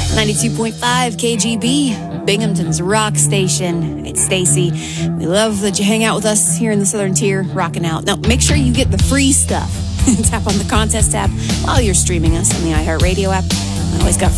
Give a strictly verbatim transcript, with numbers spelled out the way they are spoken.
ninety-two point five K G B, Binghamton's rock station. It's Stacy. We love that you hang out with us here in the Southern Tier, rocking out. Now, make sure you get the free stuff. Tap on the contest tab while you're streaming us on the iHeartRadio app. We always got